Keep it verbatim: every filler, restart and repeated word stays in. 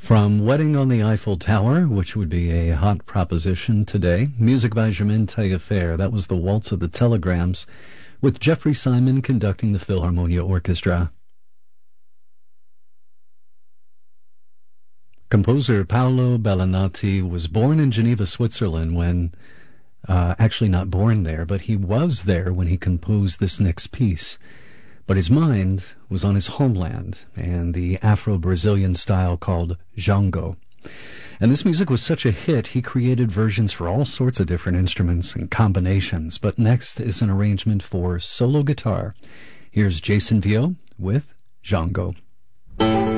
From Wedding on the Eiffel Tower, which would be a hot proposition today, music by Germaine Taillefer. That was the Waltz of the Telegrams, with Jeffrey Simon conducting the Philharmonia Orchestra. Composer Paolo Bellinati was born in Geneva, Switzerland when, uh, actually not born there, but he was there when he composed this next piece. But his mind was on his homeland and the Afro-Brazilian style called Django. And this music was such a hit, he created versions for all sorts of different instruments and combinations. But next is an arrangement for solo guitar. Here's Jason Vio with Django.